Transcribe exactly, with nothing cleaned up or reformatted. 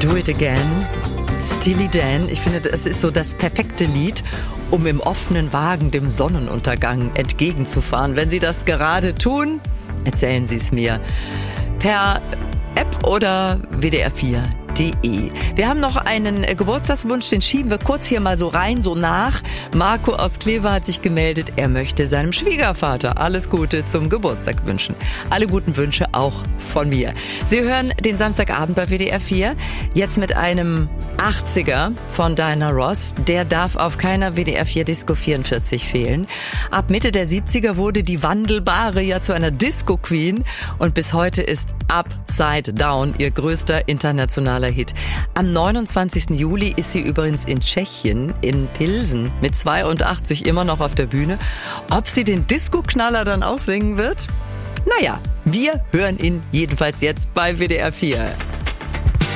Do It Again, Steely Dan. Ich finde, das ist so das perfekte Lied, um im offenen Wagen dem Sonnenuntergang entgegenzufahren. Wenn Sie das gerade tun, erzählen Sie es mir per App oder W D R vier Punkt de. Wir haben noch einen Geburtstagswunsch, den schieben wir kurz hier mal so rein, so nach. Marco aus Kleve hat sich gemeldet, er möchte seinem Schwiegervater alles Gute zum Geburtstag wünschen. Alle guten Wünsche auch von mir. Sie hören den Samstagabend bei W D R vier, jetzt mit einem achtziger von Diana Ross. Der darf auf keiner W D R vier Disco vierundvierzig fehlen. Ab Mitte der siebziger wurde die Wandelbare ja zu einer Disco-Queen und bis heute ist Upside Down ihr größter internationaler Hit. Am neunundzwanzigsten Juli ist sie übrigens in Tschechien, in Pilsen, mit zweiundachtzig immer noch auf der Bühne. Ob sie den Disco-Knaller dann auch singen wird? Naja, wir hören ihn jedenfalls jetzt bei W D R vier.